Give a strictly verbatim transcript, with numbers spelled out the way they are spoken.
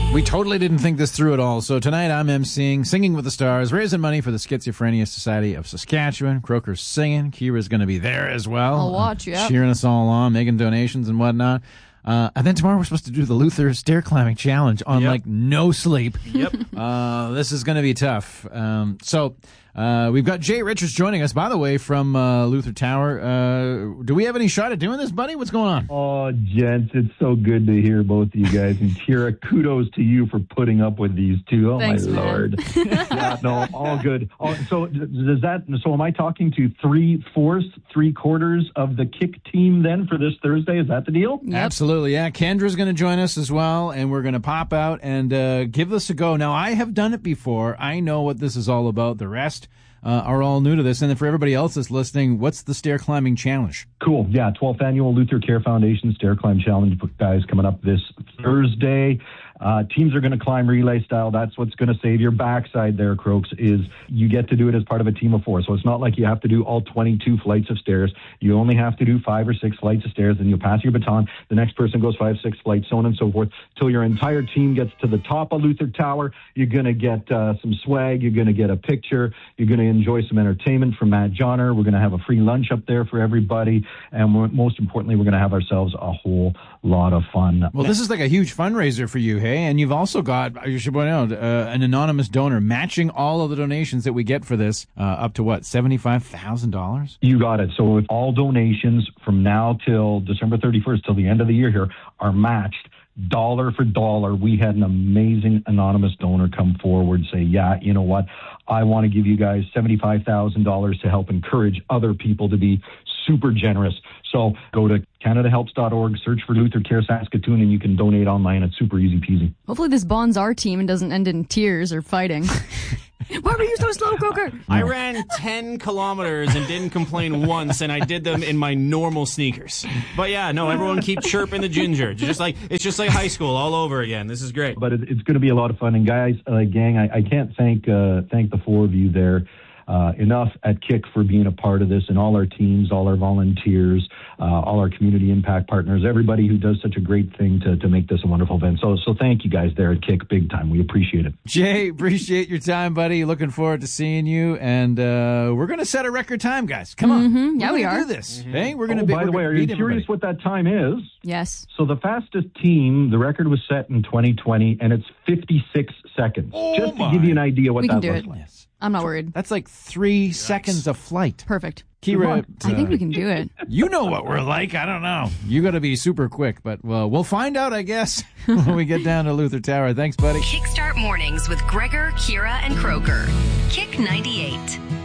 We totally didn't think this through at all. So tonight I'm emceeing Singing with the Stars, raising money for the Schizophrenia Society of Saskatchewan. Croker's singing. Kira's going to be there as well. I'll watch, yeah. Uh, cheering us all on, making donations and whatnot. Uh, and then tomorrow we're supposed to do the Luther Stair Climbing Challenge on, Yep. like, no sleep. Yep. Uh, this is going to be tough. Um, so uh, we've got Jay Richards joining us, by the way, from uh, Luther Tower. Uh, do we have any shot at doing this, buddy? What's going on? Oh, gents, it's so good to hear both of you guys. And Kira, kudos to you for putting up with these two. Oh, Thanks, my man. Lord. Yeah, no, all good. Oh, so does that? So am I talking to three fourths, three quarters of the kick team then for this Thursday? Is that the deal? Yep. Absolutely, yeah. Kendra's going to join us as well, and we're going to pop out and uh, give this a go. Now, I have done it before. I know what this is all about. The rest uh, are all new to this. And then for everybody else that's listening, what's the Stair Climbing Challenge? Cool. Yeah, twelfth Annual Luther Care Foundation Stair Climb Challenge, guys, coming up this Thursday. Uh, teams are going to climb relay style. That's what's going to save your backside there, Croaks, is you get to do it as part of a team of four. So it's not like you have to do all twenty-two flights of stairs. You only have to do five or six flights of stairs, then you'll pass your baton. The next person goes five, six flights, so on and so forth, till your entire team gets to the top of Luther Tower. You're going to get uh, some swag. You're going to get a picture. You're going to enjoy some entertainment from Matt Johnner. We're going to have a free lunch up there for everybody. And we're, most importantly, we're going to have ourselves a whole lot of fun. Well, this is like a huge fundraiser for you, hey? And you've also got, you should point out, uh, an anonymous donor matching all of the donations that we get for this uh, up to, what, seventy-five thousand dollars? You got it. So if all donations from now till December thirty-first, till the end of the year here, are matched dollar for dollar. We had an amazing anonymous donor come forward, say, yeah, you know what? I want to give you guys seventy-five thousand dollars to help encourage other people to be super generous. So go to canada helps dot org, search for Luther Care Saskatoon, and you can donate online. It's super easy peasy. Hopefully this bonds our team and doesn't end in tears or fighting. Why were you so slow, Croker? I ran ten kilometers and didn't complain once, and I did them in my normal sneakers. But yeah, no, everyone keep chirping the ginger. It's just like it's just like high school all over again. This is great. But it, it's going to be a lot of fun. And guys, uh, gang, I, I can't thank uh, thank the four of you there uh, enough at Kick for being a part of this, and all our teams, all our volunteers, uh, all our community impact partners, everybody who does such a great thing to, to make this a wonderful event. So, so thank you guys there at Kick big time. We appreciate it. Jay, appreciate your time, buddy. Looking forward to seeing you. And uh, we're going to set a record time, guys. Come on. Mm-hmm. Yeah, we're we gonna are. do this. Hey, we're going to Oh, be. by the way, are you curious what that time is? Yes. So the fastest team, the record was set in twenty twenty, and it's fifty-six seconds. Oh Just to my. give you an idea what We can that do looks it. like. Yes. I'm not worried. That's like three seconds of flight. Perfect. Kira, I think uh, we can do it. you know what we're like. I don't know. You got to be super quick, but well, we'll find out, I guess, when we get down to Luther Tower. Thanks, buddy. Kickstart Mornings with Gregor, Kira, and Croker. Kick ninety-eight.